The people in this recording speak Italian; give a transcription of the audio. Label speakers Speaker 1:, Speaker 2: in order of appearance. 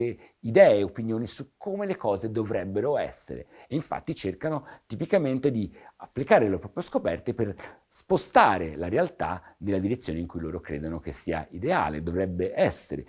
Speaker 1: idee, opinioni su come le cose dovrebbero essere e infatti cercano tipicamente di applicare le proprie scoperte per spostare la realtà nella direzione in cui loro credono che sia ideale, dovrebbe essere.